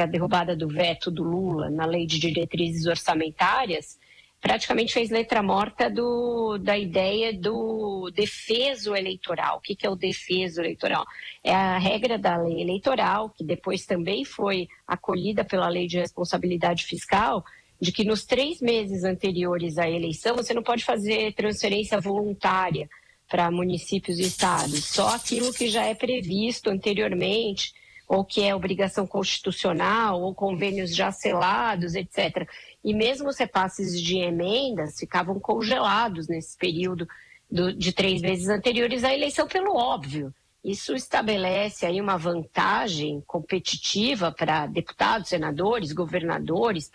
a derrubada do veto do Lula na lei de diretrizes orçamentárias praticamente fez letra morta da ideia do defeso eleitoral. O que é o defeso eleitoral? É a regra da lei eleitoral, que depois também foi acolhida pela lei de responsabilidade fiscal, de que nos 3 meses anteriores à eleição você não pode fazer transferência voluntária para municípios e estados, só aquilo que já é previsto anteriormente, ou que é obrigação constitucional, ou convênios já selados, etc. E mesmo os repasses de emendas ficavam congelados nesse período de 3 meses anteriores à eleição, pelo óbvio. Isso estabelece aí uma vantagem competitiva para deputados, senadores, governadores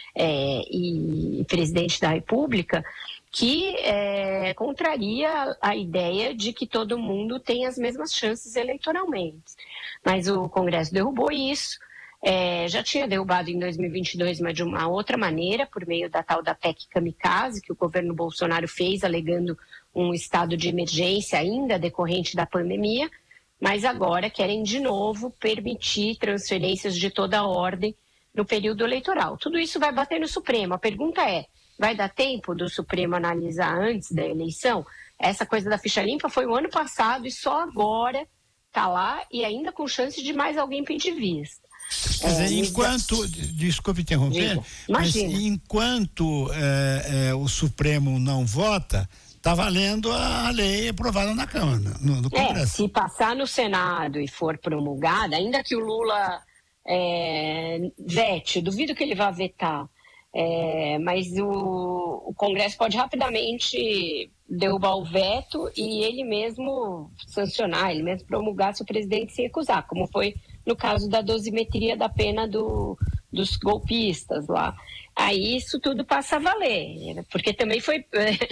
e presidente da República, que contraria a ideia de que todo mundo tem as mesmas chances eleitoralmente. Mas o Congresso derrubou isso, já tinha derrubado em 2022, mas de uma outra maneira, por meio da tal da PEC Kamikaze, que o governo Bolsonaro fez, alegando um estado de emergência ainda decorrente da pandemia, mas agora querem de novo permitir transferências de toda a ordem no período eleitoral. Tudo isso vai bater no Supremo. A pergunta é, vai dar tempo do Supremo analisar antes da eleição? Essa coisa da ficha limpa foi o ano passado e só agora está lá e ainda com chance de mais alguém pedir vista. Quer dizer, enquanto, desculpe interromper, mas enquanto o Supremo não vota, está valendo a lei aprovada na Câmara, no Congresso. Se passar no Senado e for promulgada, ainda que o Lula vete, duvido que ele vá vetar, mas o Congresso pode rapidamente derrubar o veto e ele mesmo sancionar, ele mesmo promulgar se o presidente se recusar, como foi no caso da dosimetria da pena dos golpistas lá. Aí isso tudo passa a valer, porque também foi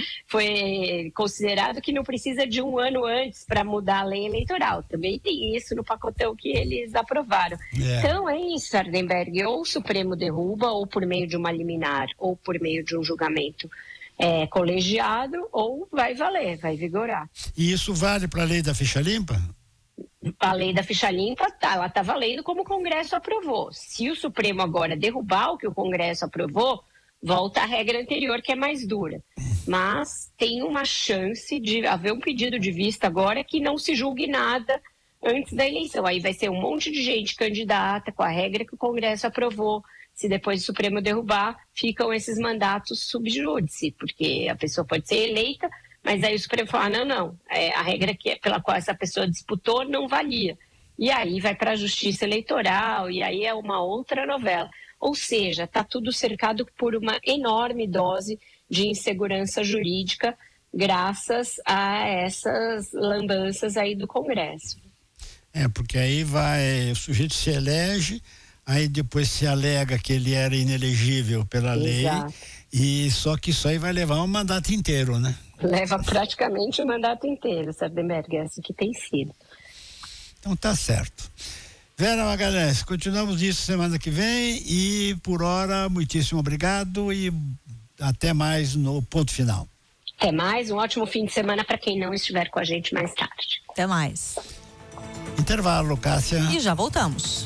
considerado que não precisa de 1 ano antes para mudar a lei eleitoral. Também tem isso no pacotão que eles aprovaram. Então é isso, Sardenberg, ou o Supremo derruba, ou por meio de uma liminar, ou por meio de um julgamento colegiado, ou vai valer, vai vigorar. E isso vale para a lei da ficha limpa? A lei da ficha limpa, ela está valendo como o Congresso aprovou. Se o Supremo agora derrubar o que o Congresso aprovou, volta à regra anterior, que é mais dura. Mas tem uma chance de haver um pedido de vista agora que não se julgue nada antes da eleição. Aí vai ser um monte de gente candidata com a regra que o Congresso aprovou. Se depois o Supremo derrubar, ficam esses mandatos sub judice, porque a pessoa pode ser eleita, mas aí o Supremo fala, não, a regra pela qual essa pessoa disputou não valia. E aí vai para a Justiça Eleitoral, e aí é uma outra novela. Ou seja, está tudo cercado por uma enorme dose de insegurança jurídica, graças a essas lambanças aí do Congresso. Porque aí o sujeito se elege, aí depois se alega que ele era inelegível pela lei, e só que isso aí vai levar um mandato inteiro, né? Leva praticamente o mandato inteiro, Sardenberg, é assim que tem sido. Então tá certo. Vera Magalhães, continuamos isso semana que vem e por hora, muitíssimo obrigado e até mais no ponto final. Até mais, um ótimo fim de semana para quem não estiver com a gente mais tarde. Até mais. Intervalo, Cássia. E já voltamos.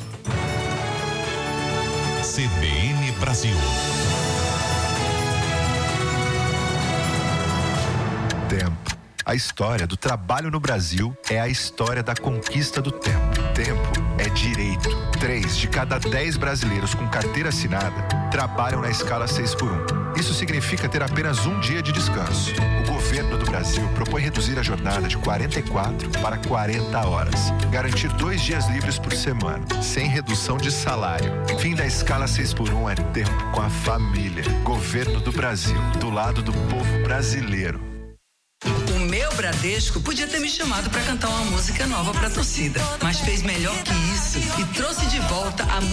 CBN Brasil. Tempo. A história do trabalho no Brasil é a história da conquista do tempo. Tempo é direito. 3 de cada 10 brasileiros com carteira assinada trabalham na escala 6x1. Isso significa ter apenas um dia de descanso. O governo do Brasil propõe reduzir a jornada de 44 para 40 horas. Garantir 2 dias livres por semana, sem redução de salário. Fim da escala 6x1 é tempo com a família. Governo do Brasil, do lado do povo brasileiro. O meu Bradesco podia ter me chamado para cantar uma música nova para a torcida, mas fez melhor que isso e trouxe de volta a música